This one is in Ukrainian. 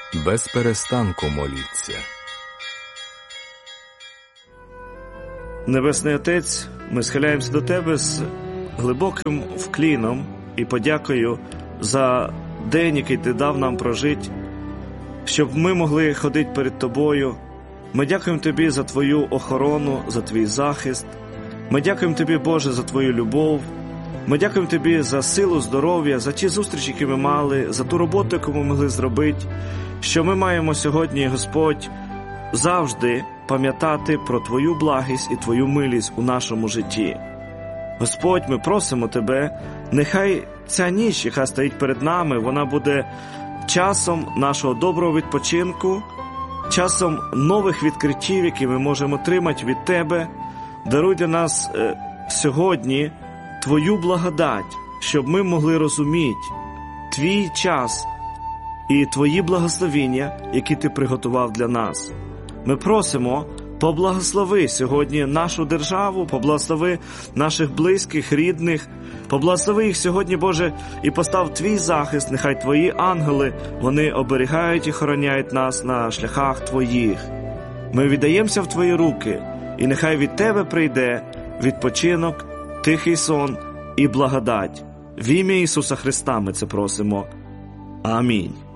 без перестанку моліться. Небесний Отець, ми схиляємося до Тебе з глибоким вкліном і подякою за день, який Ти дав нам прожити, щоб ми могли ходити перед Тобою. Ми дякуємо Тобі за Твою охорону, за Твій захист. Ми дякуємо Тобі, Боже, за Твою любов. Ми дякуємо Тобі за силу, здоров'я, за ті зустрічі, які ми мали, за ту роботу, яку ми могли зробити, що ми маємо сьогодні, Господь, завжди пам'ятати про Твою благість і Твою милість у нашому житті. Господь, ми просимо Тебе, нехай ця ніч, яка стоїть перед нами, вона буде часом нашого доброго відпочинку, часом нових відкриттів, які ми можемо отримати від Тебе. Даруй для нас сьогодні Твою благодать, щоб ми могли розуміти Твій час і Твої благословення, які Ти приготував для нас. Ми просимо, поблагослови сьогодні нашу державу, поблагослови наших близьких, рідних, поблагослови їх сьогодні, Боже, і постав Твій захист, нехай Твої ангели, вони оберігають і охороняють нас на шляхах Твоїх. Ми віддаємося в Твої руки, і нехай від Тебе прийде відпочинок, тихий сон і благодать. В ім'я Ісуса Христа ми це просимо. Амінь.